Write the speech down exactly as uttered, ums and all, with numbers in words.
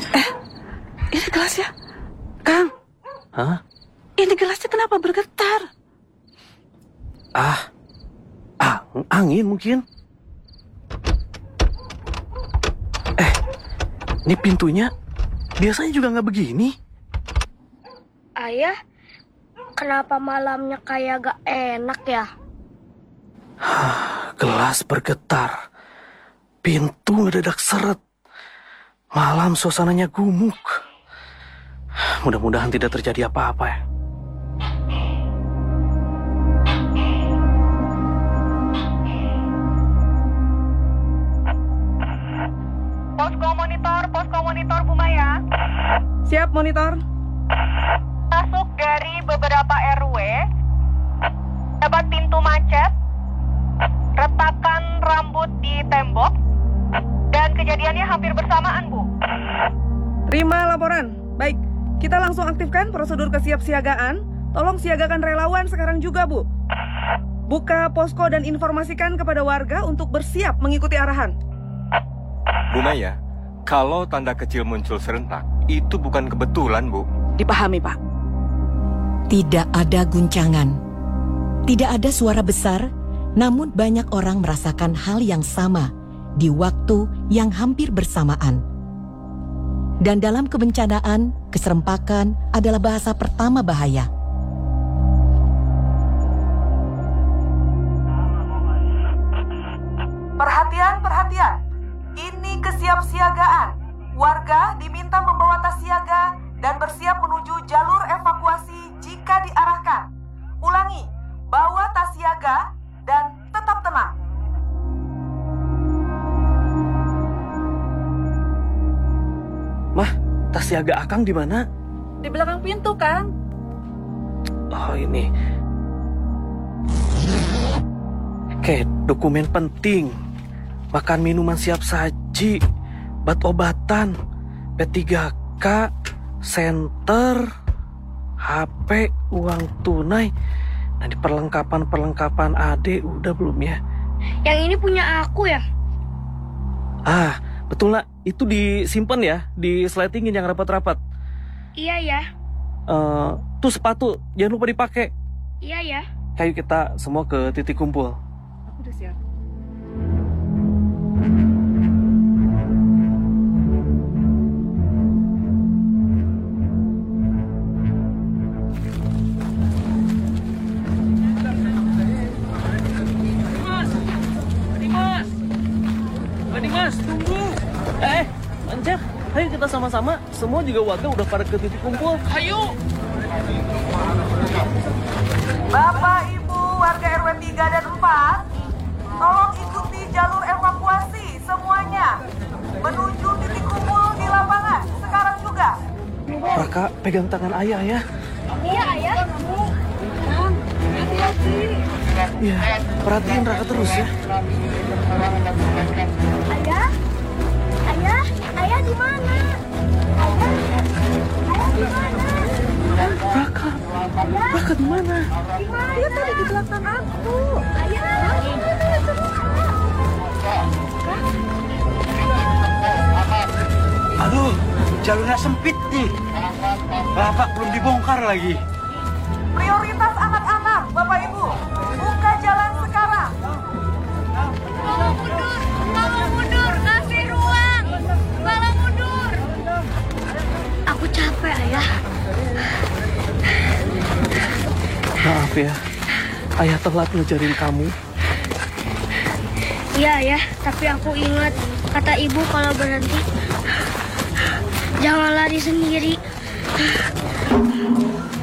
Eh, ini gelasnya. Kang. Hah? Ini gelasnya kenapa bergetar? Ah, ah, angin mungkin. Eh, ini pintunya biasanya juga nggak begini. Ayah, kenapa malamnya kayak gak enak ya? Gelas bergetar, pintu ngedadak seret. Malam suasananya gumuk. Mudah-mudahan tidak terjadi apa-apa ya. Posko monitor, posko monitor Bu Maya. Siap, monitor. Masuk dari beberapa R W, dapat pintu macet, retakan rambut di tembok, dan kejadiannya hampir bersamaan, Bu. Terima laporan. Baik, kita langsung aktifkan prosedur kesiapsiagaan. Tolong siagakan relawan sekarang juga, Bu. Buka posko dan informasikan kepada warga untuk bersiap mengikuti arahan. Bu Maya, kalau tanda kecil muncul serentak, itu bukan kebetulan, Bu. Dipahami, Pak. Tidak ada guncangan, tidak ada suara besar, namun banyak orang merasakan hal yang sama di waktu yang hampir bersamaan. Dan dalam kebencanaan, keserempakan adalah bahasa pertama bahaya. Perhatian, perhatian. Ini kesiapsiagaan. Warga diminta membawa tas siaga dan bersiap menuju jalur evakuasi jika diarahkan. Ulangi, bawa tas siaga dan tetap tenang. Mah, tas siaga Akang di mana? Di belakang pintu, Kang. Oh, ini. Oke, dokumen penting. Makan minuman siap saji, obat-obatan, P tiga K, senter, H P, uang tunai. Nah, di perlengkapan-perlengkapan Ade udah belum ya? Yang ini punya aku ya? Ah, betul nak. Itu disimpan ya, disletingin yang rapat-rapat. Iya ya. Uh, tuh sepatu, jangan lupa dipakai. Iya ya. Ayo kita semua ke titik kumpul. Aku udah siap. Mas, tunggu. Eh, Ancer, ayo kita sama-sama. Semua juga warga udah pada ke titik kumpul. Ayo. Bapak, Ibu, warga R W tiga dan empat, tolong ikuti jalur evakuasi semuanya menuju titik kumpul di lapangan sekarang juga. Raka, pegang tangan ayah ya. Iya ayah. Hati-hati. Iya, perhatiin Raka terus ya. Ayah, ayah, ayah di mana? Ayah, ayah di mana? Raka, Raka di mana? Di mana? Dia tadi di belakang aku. Ayah, aduh, jalurnya sempit nih. Bapak belum dibongkar lagi. Prioritas anak-anak, Bapak Ibu, buka jalan sekarang. tolong mundur, tolong mundur, kasih ruang, tolong mundur. Aku capek ayah. Maaf ya, ayah telat ngejarin kamu. Iya ayah, tapi aku ingat kata ibu kalau berhenti jangan lari sendiri.